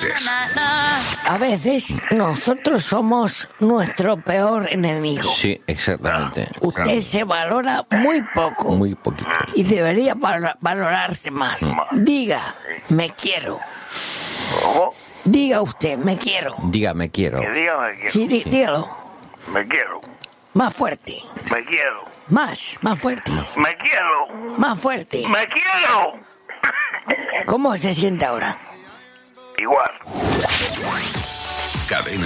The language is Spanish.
veces. A veces nosotros somos nuestro peor enemigo. Sí, exactamente. Usted se valora muy poco. Muy poquito. Y debería valorarse más. Diga, me quiero. ¿Cómo? Diga usted, me quiero. Diga, me quiero. Que diga me quiero. Sí, dígalo. Me quiero. Más fuerte. Me quiero. Más fuerte. Me quiero. Más fuerte. Me quiero. ¿Cómo se siente ahora? Igual. Cadena